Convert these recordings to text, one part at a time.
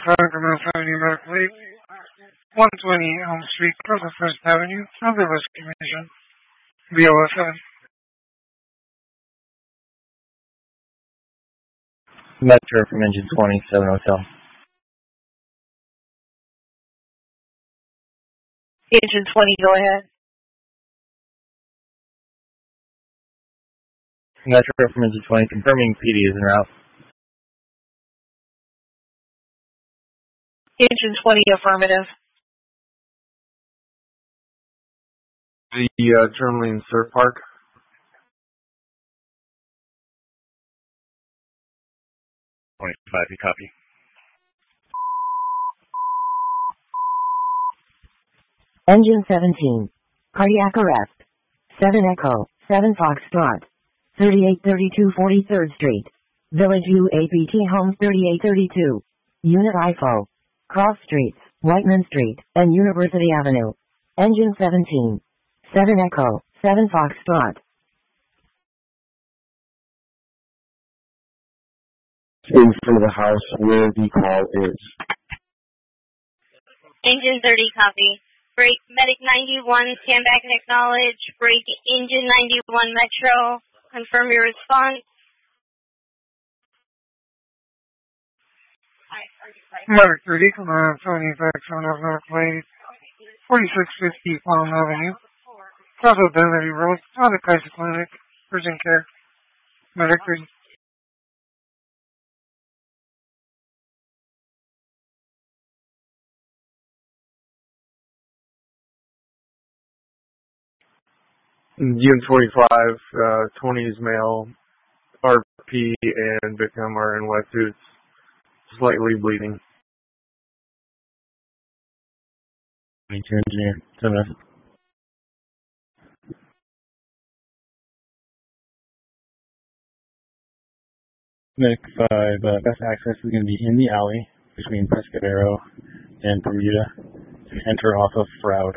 Carter Avenue, Berkeley, 120 Elm Street, Brooklyn First Avenue, Public Rescue Mission, BOFN. Metro from engine 27 Hotel. Engine 20, go ahead. Metro from engine 20, confirming PD is en route. Engine 20, affirmative. The Tourmaline Surf Park. You copy. Engine 17. Cardiac arrest. 7 Echo, 7 Foxtrot. 3832 43rd Street. Village UAPT Homes 3832. Unit IFO. Cross Streets, Whiteman Street, and University Avenue. Engine 17. 7 Echo, 7 Foxtrot. In front of the house where the call is. Engine 30, copy. Break Medic 91, stand back and acknowledge. Break Engine 91 Metro, confirm your response. Medic 30, command Tony Faxon of North Lake, 4650 Palm Avenue, South Identity Road, South Kaiser Clinic, Urgent Care. Medic 30. Unit 45, 20's male, RP and victim are in wetsuits, slightly bleeding. Meet your engineer. 7 Medic 5, best access is going to be in the alley between Pescadero and Bermuda. Enter off of Froud.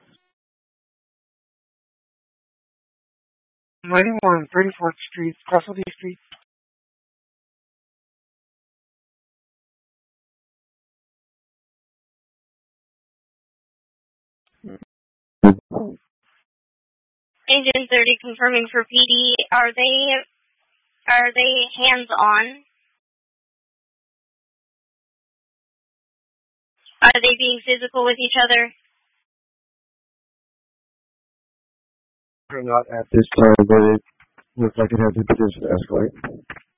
91 34th Street, Castleton Street. Engine 30, confirming for PD. Are they hands-on? Are they being physical with each other? Not at this time, but it looks like it has the potential to escalate.